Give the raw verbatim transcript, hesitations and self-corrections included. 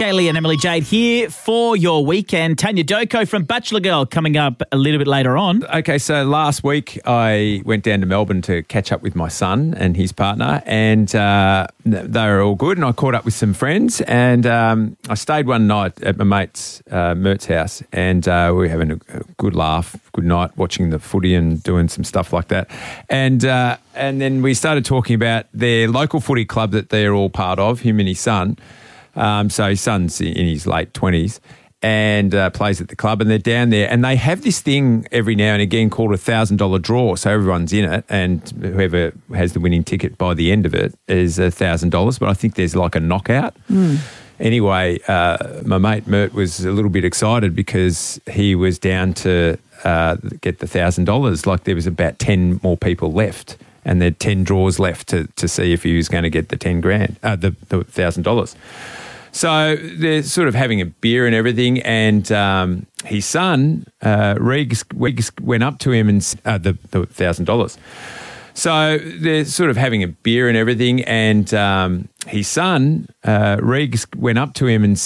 Kaylee and Emily Jade here for your weekend. Tanya Doko from Bachelor Girl coming up a little bit later on. Okay, so last week I went down to Melbourne to catch up with my son and his partner, and uh, they were all good, and I caught up with some friends, and um, I stayed one night at my mate's, uh, Mert's house, and uh, we were having a, a good laugh, good night, watching the footy and doing some stuff like that. And uh, and then we started talking about their local footy club that they're all part of, him and his son. Um, so his son's in his late twenties and uh, plays at the club, and they're down there, and they have this thing every now and again called a one thousand dollars draw. So everyone's in it, and whoever has the winning ticket by the end of it is one thousand dollars, but I think there's like a knockout. Mm. Anyway, uh, my mate Mert was a little bit excited because he was down to uh, get the one thousand dollars. Like there was about ten more people left, and there are ten draws left to, to see if he was going to get the ten grand, uh, the, the one thousand dollars. So they're sort of having a beer and everything, and um, his son, uh, Regs, Regs, went up to him and uh, the, the one thousand dollars. So they're sort of having a beer and everything, and um, his son, uh, Regs, went up to him and